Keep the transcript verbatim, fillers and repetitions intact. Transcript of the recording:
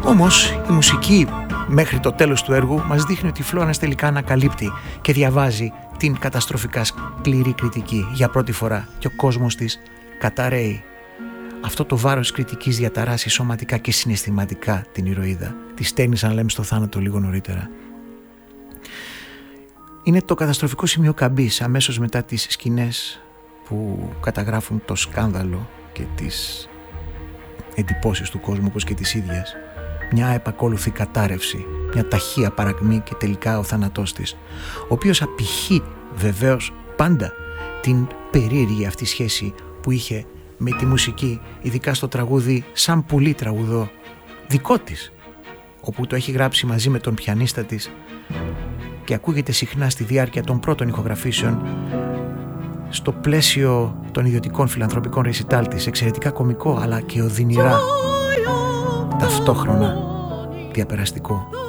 Όμως η μουσική μέχρι το τέλος του έργου μας δείχνει ότι η Φλόρενς τελικά ανακαλύπτει και διαβάζει την καταστροφικά σκληρή κριτική για πρώτη φορά και ο κόσμος της καταραίει. Αυτό το βάρος κριτικής διαταράσσει σωματικά και συναισθηματικά την ηρωίδα. Τη στέλνει, σαν λέμε, στο θάνατο λίγο νωρίτερα. Είναι το καταστροφικό σημείο καμπής αμέσως μετά τις σκηνές που καταγράφουν το σκάνδαλο και τις εντυπώσεις του κόσμου, όπως και της ίδιας. Μια επακόλουθη κατάρρευση, μια ταχεία παρακμή και τελικά ο θάνατός της, ο οποίος απηχεί βεβαίως πάντα την περίεργη αυτή σχέση που είχε με τη μουσική, ειδικά στο τραγούδι «Σαν πουλί τραγουδό» δικό της, όπου το έχει γράψει μαζί με τον πιανίστα της και ακούγεται συχνά στη διάρκεια των πρώτων ηχογραφήσεων στο πλαίσιο των ιδιωτικών φιλανθρωπικών ρεσιτάλ της, εξαιρετικά κωμικό αλλά και οδυνηρά, ταυτόχρονα διαπεραστικό.